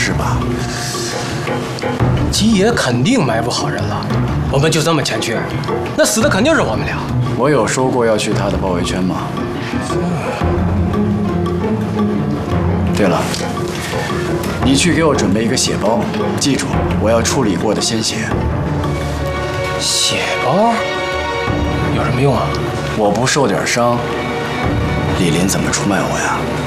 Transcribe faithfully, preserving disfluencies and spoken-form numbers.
是吧？ 吉野肯定埋伏好人了，我们就这么前去，那死的肯定是我们俩。 我有说过要去他的包围圈吗？对了，你去给我准备一个血包，记住，我要处理过的鲜血。 血包有什么用啊？ 我不受点伤，李林怎么出卖我呀？